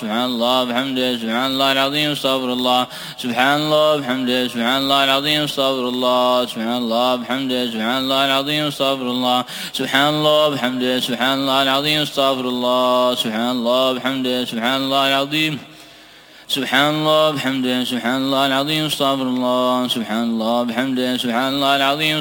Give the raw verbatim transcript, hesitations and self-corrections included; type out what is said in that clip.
سبحان الله بحمده سبحان الله العظيم استغفر الله سبحان الله بحمده سبحان الله العظيم استغفر الله سبحان الله بحمده سبحان الله العظيم استغفر الله سبحان الله بحمده سبحان الله العظيم استغفر الله سبحان الله بحمده سبحان الله العظيم سبحان الله بحمده سبحان الله العظيم استغفر الله سبحان الله بحمده سبحان الله العظيم